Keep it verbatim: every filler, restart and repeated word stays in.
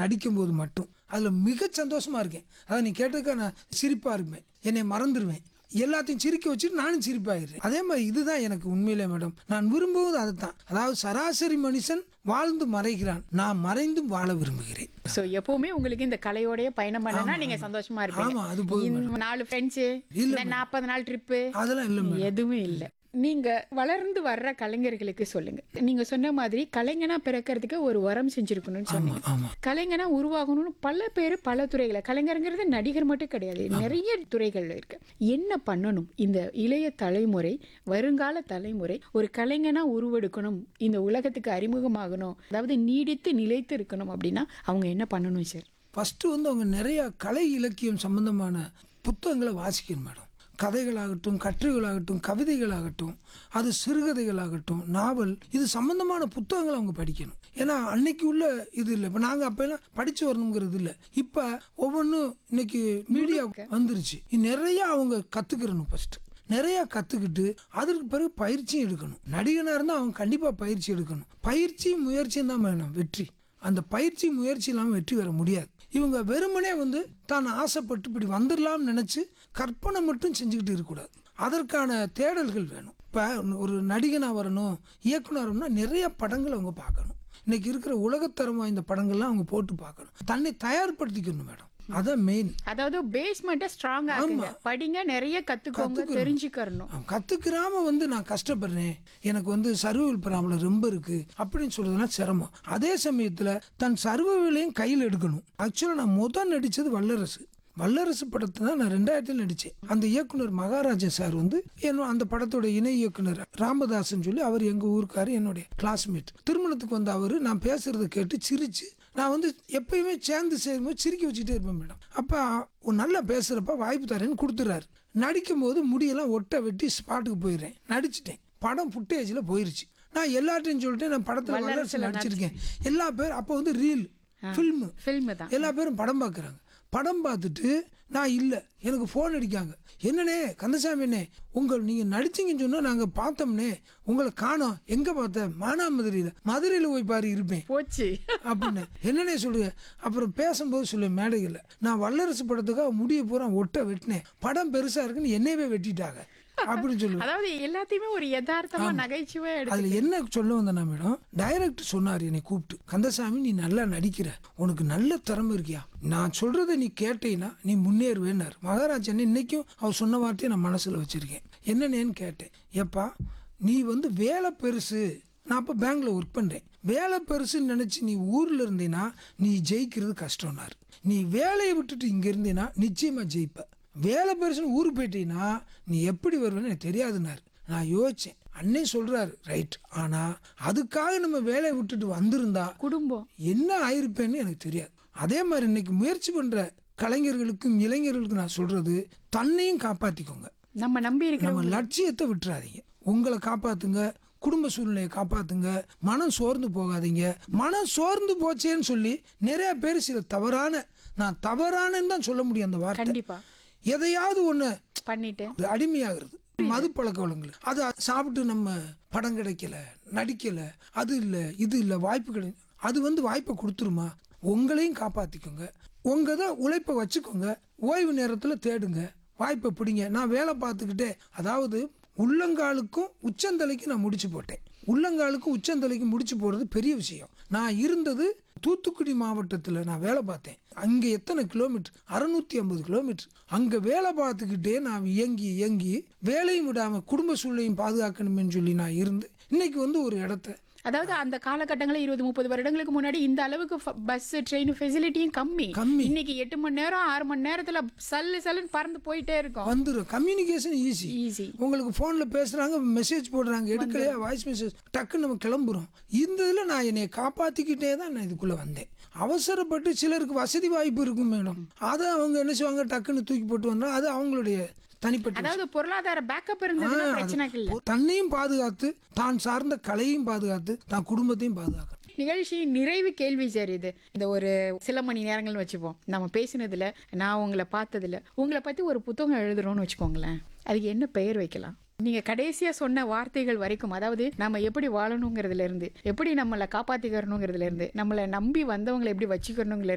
நடிக்கும்போது மட்டும் அதில் மிக சந்தோஷமா இருக்கேன். அதாவது நீ கேட்டதுக்காக நான் சிரிப்பாக இருப்பேன், என்னை மறந்துடுவேன், எல்லாத்தையும் சிரிக்க வச்சுட்டு நானும் சிரிப்பாயிடுறேன். அதே மாதிரி இதுதான் எனக்கு உண்மையிலே மேடம் நான் விரும்புவது அதுதான். அதாவது சராசரி மனுஷன் வாழ்ந்து மறைகிறான், நான் மறைந்தும் வாழ விரும்புகிறேன். சோ எப்பவுமே உங்களுக்கு இந்த கலையோடைய பயணம் பண்ணனா ஆமா, நீங்க ஆமா. சந்தோஷமா ஆமா, இருப்பீங்க. அது போதும் இந்த மேடம். நாலு ஃப்ரெண்ட்ஸ் இல்ல இந்த மேடம். நாற்பது நாள் ட்ரிப்பு அதெல்லாம் இல்லை மேடம். எதுவுமே இல்ல. நீங்க வளர்ந்து வர்ற கலைஞர்களுக்கு சொல்லுங்க. நீங்க சொன்ன மாதிரி கலைஞனா பிறக்கிறதுக்கு ஒரு வரம் செஞ்சிருக்கணும்னு ஆமா சொன்னீங்க. ஆமா கலைஞனா உருவாகணும்னு பல பேர் பல துறைகளை, கலைஞருங்கிறது நடிகர் மட்டும் கிடையாது, நிறைய துறைகள் இருக்கு. என்ன பண்ணணும் இந்த இளைய தலைமுறை, வருங்கால தலைமுறை ஒரு கலைஞனா உருவெடுக்கணும், இந்த உலகத்துக்கு அறிமுகமாகணும், அதாவது நீடித்து நிலைத்து இருக்கணும் அப்படின்னா அவங்க என்ன பண்ணணும் சார்? ஃபஸ்ட்டு வந்து அவங்க நிறைய கலை இலக்கியம் சம்பந்தமான புத்தகங்களை வாசிக்கணும் மேடம். கதைகளாகட்டும், கட்டுரைகளாகட்டும், கவிதைகளாகட்டும், அது சிறுகதைகளாகட்டும், நாவல், இது சம்பந்தமான புத்தகங்களை அவங்க படிக்கணும். ஏன்னா அன்னைக்கு உள்ள இது இல்லை. இப்போ நாங்கள் அப்போல்லாம் படித்து வரணுங்கிறது இல்லை. இப்போ ஒவ்வொன்றும் இன்னைக்கு மீடியா வந்துருச்சு. நிறைய அவங்க கற்றுக்கிறணும். ஃபஸ்ட்டு நிறையா கற்றுக்கிட்டு அதற்கு பிறகு பயிற்சியும் எடுக்கணும். நடிகனாக இருந்தால் அவங்க கண்டிப்பாக பயிற்சி எடுக்கணும். பயிற்சி முயற்சியும் தான் வேணும் வெற்றி. அந்த பயிற்சி முயற்சி இல்லாமல் வெற்றி பெற முடியாது. இவங்க வெறுமனே வந்து தான் ஆசைப்பட்டு இப்படி வந்துடலாம்னு நினச்சி கற்பனை மட்டும் செஞ்சுக்கிட்டு இருக்கக்கூடாது. அதற்கான தேடல்கள் வேணும். இப்போ ஒரு நடிகனாக வரணும், இயக்குனர் வரணும்னா நிறைய படங்கள் அவங்க பார்க்கணும். இன்னைக்கு இருக்கிற உலகத்தரம் வாய்ந்த படங்கள்லாம் அவங்க போட்டு பார்க்கணும். தன்னை தயார்படுத்திக்கணும் மேடம். அதான் மெயின். அதாவது பேஸ்மெண்ட்டை ஸ்ட்ராங்கா ஆக்குங்க, படிங்க, நிறைய கத்துக்கோங்க, தெரிஞ்சுக்கறணும். கத்துக்கிறாம வந்து நான் கஷ்டப்படுறேன், எனக்கு வந்து சர்வைவல் ப்ராப்ளம் ரொம்ப இருக்கு அப்படின்னு சொல்றதுனா சிரமம். அதே சமயத்துல தன் சர்வைவலையும் கையில் எடுக்கணும். ஆக்சுவலா நான் முதல் நடிச்சது வல்லரசு. வல்லரசு படத்தை தான் நான் ரெண்டாயிரத்தில் நடித்தேன். அந்த இயக்குனர் மகாராஜா சார் வந்து என்ன அந்த படத்தோட இணை இயக்குனர் ராமதாசன் சொல்லி, அவர் எங்கள் ஊருக்காரு, என்னுடைய கிளாஸ்மேட். திருமணத்துக்கு வந்த அவர் நான் பேசுறதை கேட்டு சிரிச்சு, நான் வந்து எப்பயுமே சேர்ந்து சேரும்போது சிரிக்க வச்சுட்டே இருப்பேன் மேடம். அப்போ நல்லா பேசுகிறப்ப வாய்ப்பு தரேன்னு கொடுத்துறாரு. நடிக்கும் போது முடியெல்லாம் ஒட்ட வெட்டி ஸ்பாட்டுக்கு போயிடுறேன், நடிச்சிட்டேன். படம் ஃபுட்டேஜில் போயிருச்சு. நான் எல்லார்ட்டையும் சொல்லிட்டு நான் படத்தில் வல்லரசு நடிச்சிருக்கேன். எல்லா பேரும் அப்போ வந்து ரீல் ஃபில்மு ஃபில்மு தான் எல்லா பேரும் படம் பார்க்குறாங்க. படம் பார்த்துட்டு நான் இல்லை, எனக்கு ஃபோன் அடிக்காங்க. என்னண்ணே கந்தசாமி அண்ணே, உங்கள் நீங்கள் நடிச்சிங்கன்னு சொன்னால் நாங்கள் பார்த்தோம்னே, உங்களை காணோம், எங்கே பார்த்தேன், மானாமதுரையில், மதுரையில் போய் பாரு இருப்பேன் போச்சு அப்படின்னு. என்னன்னே சொல்லுங்க. அப்புறம் பேசும்போது சொல்லுவேன் மேடைகளில், நான் வல்லரசு படத்துக்காக முடிய பூரா ஒட்ட வெட்டினேன், படம் பெருசாக இருக்குன்னு என்னையவே வெட்டிட்டாங்க அப்படின்னு சொல்லுவேன். அதாவது எல்லாத்தையுமே ஒரு யதார்த்தமா நகைச்சுவை எடுத்து. அதுல என்ன சொல்ல வந்தேன்னா மேடம், டைரக்டர் சொன்னார் என்னை கூப்பிட்டு, கந்தசாமி நீ நல்லா நடிக்கிற, உனக்கு நல்ல திறமை இருக்கியா, நான் சொல்றதை நீ கேட்டீங்கன்னா நீ முன்னேறுவேன்னார். மகாராஜன் இன்னைக்கும் அவர் சொன்ன வார்த்தையை நான் மனசுல வச்சிருக்கேன். என்னன்னு கேட்டேன், ஏப்பா நீ வந்து வேலை பெருசு, நான் அப்போ பேங்க்ல ஒர்க் பண்ணுறேன், வேலை பெருசுன்னு நினச்சி நீ ஊரில் இருந்தீன்னா நீ ஜெயிக்கிறது கஷ்டம்னாரு. நீ வேலையை விட்டுட்டு இங்கே இருந்தீன்னா நிச்சயமாக ஜெயிப்ப. வேலை பெருசுன்னு ஊருக்கு போயிட்டீங்கன்னா நீ எப்படி வருவேன்னு எனக்கு தெரியாதுன்னாரு. நான் யோசிச்சேன், அண்ணே சொல்றாரு ரைட், ஆனா அதுக்காக நம்ம வேலையை விட்டுட்டு வந்திருந்தா குடும்பம் என்ன ஆயிருப்பேன்னு எனக்கு தெரியாது. அதே மாதிரி இன்னைக்கு முயற்சி பண்ற கலைஞர்களுக்கும் இளைஞர்களுக்கும் நான் சொல்றது, தன்னையும் காப்பாத்திக்கோங்க. நம்ம நம்பி இருக்கிற நம்ம லட்சியத்தை விட்டுறாதீங்க. உங்களை காப்பாத்துங்க, குடும்ப சூழ்நிலையை காப்பாத்துங்க, மனம் சோர்ந்து போகாதீங்க. மனம் சோர்ந்து போச்சேன்னு சொல்லி நிறைய பேர் சில தவறான, நான் தவறானன்னு தான் சொல்ல முடியும் அந்த வார்த்தை, கண்டிப்பா எதையாவது ஒண்ணு பண்ணிட்டு அடிமையாகிறது. மது பழக்க வழங்கல், அது சாப்பிட்டு நம்ம படம் கிடைக்கல, நடிக்கல, அது இல்லை இது இல்லை, வாய்ப்பு கிடையாது, அது வந்து வாய்ப்பை கொடுத்துருமா. உங்களையும் காப்பாத்திக்கோங்க, உங்க தான் உழைப்பை வச்சுக்கோங்க, ஓய்வு நேரத்தில் தேடுங்க, வாய்ப்பை பிடிங்க. நான் வேலை பார்த்துக்கிட்டே, அதாவது உள்ளங்காலுக்கும் உச்சந்தலைக்கும் நான் முடிச்சு போட்டேன். உள்ளங்காலுக்கும் உச்சந்தலைக்கும் முடிச்சு போடுறது பெரிய விஷயம். நான் இருந்தது தூத்துக்குடி மாவட்டத்தில் நான் வேலை பார்த்தேன். அங்கே எத்தனை கிலோமீட்டர், அறுநூத்தி ஐம்பது கிலோமீட்டர். அங்கே வேலை பார்த்துக்கிட்டே நான் இயங்கி இயங்கி வேலையும் விடாமல் குடும்ப சூழ்நிலையும் பாதுகாக்கணும்னு சொல்லி நான் இருந்து இன்னைக்கு வந்து ஒரு இடத்த, அதாவது அந்த காலகட்டங்களில் இருபது முப்பது வருடங்களுக்கு முன்னாடி இந்த அளவுக்கு பஸ் ட்ரெயின் ஃபெசிலிட்டியும் கம்மி கம்மி. இன்னைக்கு எட்டு மணி நேரம் ஆறு மணி நேரத்துல சல்லு சல்லுன்னு பறந்து போயிட்டே இருக்கும். வந்துடும். Communication easy. ஈஸி. உங்களுக்கு ஃபோனில் பேசுகிறாங்க, மெசேஜ் போடுறாங்க, எடுக்கலையா வாய்ஸ் மெசேஜ், டக்குன்னு நம்ம கிளம்புறோம். இந்த இதில் நான் என்னை காப்பாற்றிக்கிட்டே தான் நான் இதுக்குள்ளே வந்தேன். அவசரப்பட்டு சிலருக்கு வசதி வாய்ப்பு இருக்கும் மேடம், அதை அவங்க என்ன செய்வாங்க, டக்குன்னு தூக்கி போட்டு வந்தா அது அவங்களுடைய தனிப்பட்ட. அதாவது பொருளாதார பேக்கப் இருந்ததுன்னா பிரச்சனை இல்லை. தன்னையும் பாதுகாத்து, தான் சார்ந்த கலையும் பாதுகாத்து, தான் குடும்பத்தையும் பாதுகாக்கணும். நிகழ்ச்சி நிறைவு கேள்வி சார் இது. இந்த ஒரு சில மணி நேரங்கள் வச்சுப்போம், நம்ம பேசினதுல நான் உங்களை பார்த்ததுல உங்களை பத்தி ஒரு புத்தகம் எழுதுறோம்னு வச்சுக்கோங்களேன், அதுக்கு என்ன பெயர் வைக்கலாம்? நீங்க கடைசியா சொன்ன வார்த்தைகள் வரைக்கும், அதாவது நம்ம எப்படி வாழணுங்கிறதுல இருந்து, எப்படி நம்மளை காப்பாத்திக்கிறணுங்கிறதுல இருந்து, நம்மளை நம்பி வந்தவங்களை எப்படி வச்சுக்கணுங்கிறதுல